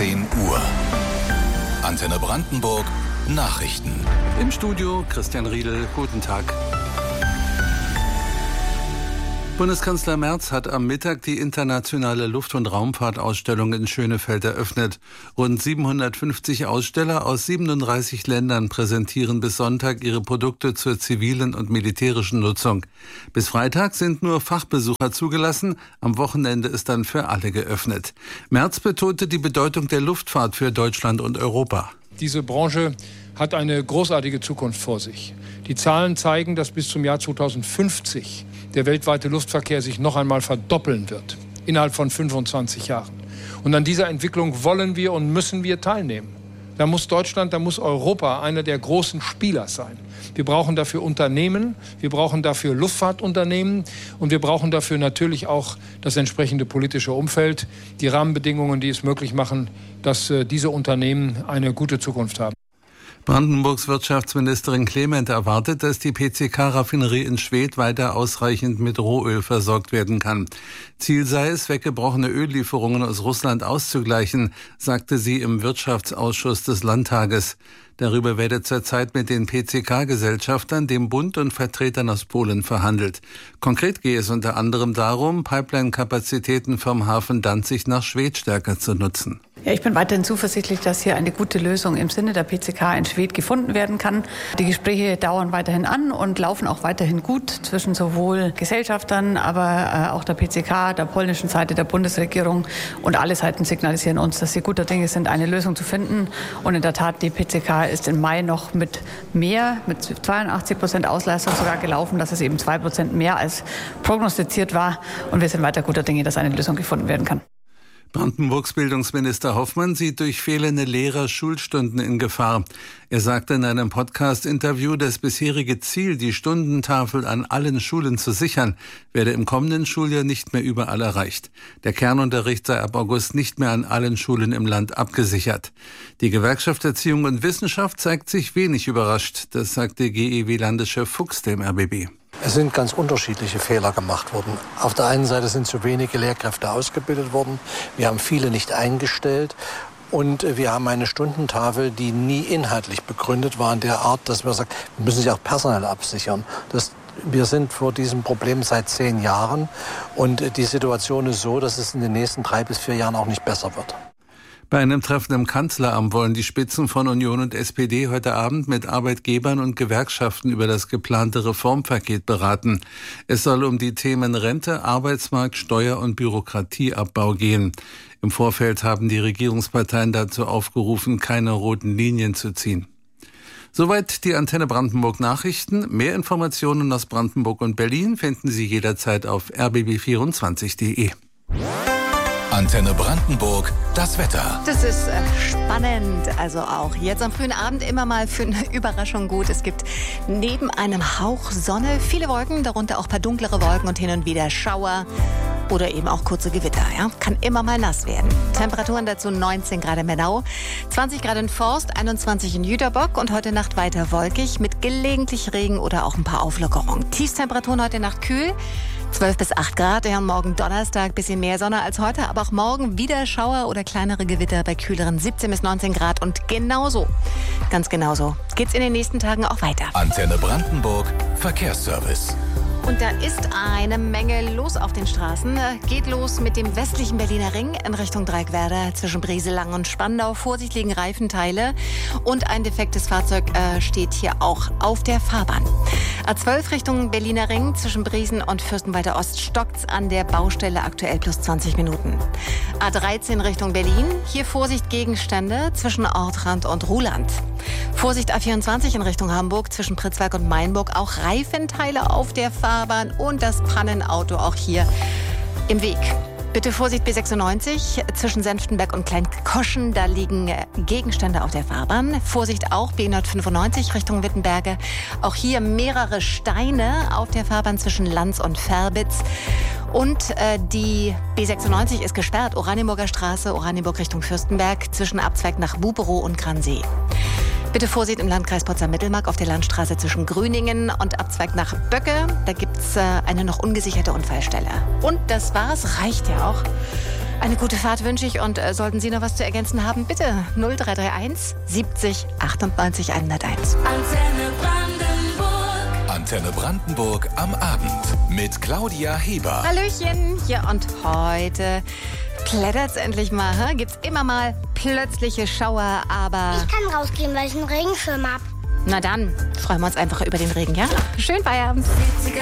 10 Uhr. Antenne Brandenburg, Nachrichten. Im Studio Christian Riedel, guten Tag. Bundeskanzler Merz hat am Mittag die internationale Luft- und Raumfahrtausstellung in Schönefeld eröffnet. Rund 750 Aussteller aus 37 Ländern präsentieren bis Sonntag ihre Produkte zur zivilen und militärischen Nutzung. Bis Freitag sind nur Fachbesucher zugelassen, am Wochenende ist dann für alle geöffnet. Merz betonte die Bedeutung der Luftfahrt für Deutschland und Europa. Diese Branche hat eine großartige Zukunft vor sich. Die Zahlen zeigen, dass bis zum Jahr 2050 der weltweite Luftverkehr sich noch einmal verdoppeln wird, innerhalb von 25 Jahren. Und an dieser Entwicklung wollen wir und müssen wir teilnehmen. Da muss Deutschland, da muss Europa einer der großen Spieler sein. Wir brauchen dafür Unternehmen, wir brauchen dafür Luftfahrtunternehmen und wir brauchen dafür natürlich auch das entsprechende politische Umfeld, die Rahmenbedingungen, die es möglich machen, dass diese Unternehmen eine gute Zukunft haben. Brandenburgs Wirtschaftsministerin Clement erwartet, dass die PCK-Raffinerie in Schwedt weiter ausreichend mit Rohöl versorgt werden kann. Ziel sei es, weggebrochene Öllieferungen aus Russland auszugleichen, sagte sie im Wirtschaftsausschuss des Landtages. Darüber werde zurzeit mit den PCK-Gesellschaftern, dem Bund und Vertretern aus Polen verhandelt. Konkret gehe es unter anderem darum, Pipeline-Kapazitäten vom Hafen Danzig nach Schwedt stärker zu nutzen. Ja, ich bin weiterhin zuversichtlich, dass hier eine gute Lösung im Sinne der PCK in Schwedt gefunden werden kann. Die Gespräche dauern weiterhin an und laufen auch weiterhin gut zwischen sowohl Gesellschaftern, aber auch der PCK, der polnischen Seite, der Bundesregierung. Und alle Seiten signalisieren uns, dass sie guter Dinge sind, eine Lösung zu finden. Und in der Tat, die PCK ist im Mai noch mit 82% Auslastung sogar gelaufen. Das ist eben 2% mehr als prognostiziert war. Und wir sind weiter guter Dinge, dass eine Lösung gefunden werden kann. Brandenburgs Bildungsminister Hoffmann sieht durch fehlende Lehrer-Schulstunden in Gefahr. Er sagte in einem Podcast-Interview, das bisherige Ziel, die Stundentafel an allen Schulen zu sichern, werde im kommenden Schuljahr nicht mehr überall erreicht. Der Kernunterricht sei ab August nicht mehr an allen Schulen im Land abgesichert. Die Gewerkschaft Erziehung und Wissenschaft zeigt sich wenig überrascht. Das sagte GEW-Landeschef Fuchs dem RBB. Es sind ganz unterschiedliche Fehler gemacht worden. Auf der einen Seite sind zu wenige Lehrkräfte ausgebildet worden. Wir haben viele nicht eingestellt. Und wir haben eine Stundentafel, die nie inhaltlich begründet war in der Art, dass wir sagen, wir müssen sie auch personell absichern. Wir sind vor diesem Problem seit 10 Jahren. Und die Situation ist so, dass es in den nächsten 3 bis 4 Jahren auch nicht besser wird. Bei einem Treffen im Kanzleramt wollen die Spitzen von Union und SPD heute Abend mit Arbeitgebern und Gewerkschaften über das geplante Reformpaket beraten. Es soll um die Themen Rente, Arbeitsmarkt, Steuer- und Bürokratieabbau gehen. Im Vorfeld haben die Regierungsparteien dazu aufgerufen, keine roten Linien zu ziehen. Soweit die Antenne Brandenburg Nachrichten. Mehr Informationen aus Brandenburg und Berlin finden Sie jederzeit auf rbb24.de. Antenne Brandenburg, das Wetter. Das ist spannend, also auch jetzt am frühen Abend immer mal für eine Überraschung gut. Es gibt neben einem Hauch Sonne viele Wolken, darunter auch ein paar dunklere Wolken und hin und wieder Schauer oder eben auch kurze Gewitter. Ja? Kann immer mal nass werden. Temperaturen dazu 19 Grad in Mernau, 20 Grad in Forst, 21 in Jüterbock und heute Nacht weiter wolkig mit gelegentlich Regen oder auch ein paar Auflockerungen. Tiefstemperaturen heute Nacht kühl. 12 bis 8 Grad, ja, morgen Donnerstag bisschen mehr Sonne als heute, aber auch morgen wieder Schauer oder kleinere Gewitter bei kühleren 17 bis 19 Grad und genauso, ganz genauso, geht's in den nächsten Tagen auch weiter. Antenne Brandenburg, Verkehrsservice. Und da ist eine Menge los auf den Straßen. Geht los mit dem westlichen Berliner Ring in Richtung Dreieckwerder zwischen Brieselang und Spandau. Vorsicht, liegen Reifenteile und ein defektes Fahrzeug steht hier auch auf der Fahrbahn. A12 Richtung Berliner Ring zwischen Briesen und Fürstenwalder Ost stockt's an der Baustelle aktuell plus 20 Minuten. A13 Richtung Berlin, hier Vorsicht Gegenstände zwischen Ortrand und Ruhland. Vorsicht A24 in Richtung Hamburg zwischen Pritzwalk und Mainburg, auch Reifenteile auf der Fahrbahn und das Pannenauto auch hier im Weg. Bitte Vorsicht B96 zwischen Senftenberg und Kleinkoschen, da liegen Gegenstände auf der Fahrbahn. Vorsicht auch B195 Richtung Wittenberge. Auch hier mehrere Steine auf der Fahrbahn zwischen Lanz und Verbitz. Und die B96 ist gesperrt, Oranienburger Straße, Oranienburg Richtung Fürstenberg, zwischen Abzweig nach Buberow und Gransee. Bitte Vorsicht im Landkreis Potsdam-Mittelmark auf der Landstraße zwischen Grüningen und Abzweig nach Böcke. Da gibt's eine noch ungesicherte Unfallstelle. Und das war's, reicht ja auch. Eine gute Fahrt wünsche ich und sollten Sie noch was zu ergänzen haben, bitte 0331 70 98 101. Antenne Brandenburg am Abend mit Claudia Heber. Hallöchen, ja und heute plättert's endlich mal, gibt's immer mal plötzliche Schauer, aber... Ich kann rausgehen, weil ich einen Regenschirm hab. Na dann, freuen wir uns einfach über den Regen, ja? Schönen Feierabend.